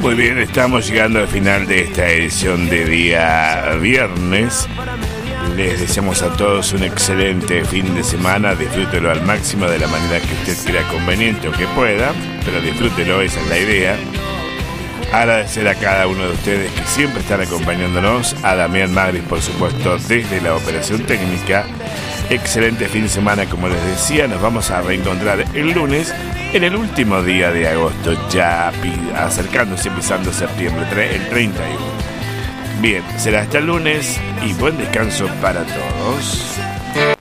Muy bien, estamos llegando al final de esta edición de día viernes. Les deseamos a todos un excelente fin de semana. Disfrútelo al máximo de la manera que usted crea conveniente o que pueda, pero disfrútelo, esa es la idea. Agradecer a cada uno de ustedes que siempre están acompañándonos. A Damián Magris, por supuesto, desde la operación técnica. Excelente fin de semana, como les decía. Nos vamos a reencontrar el lunes, en el último día de agosto, ya acercándose, pisando septiembre, el 31. Bien, será hasta el lunes y buen descanso para todos.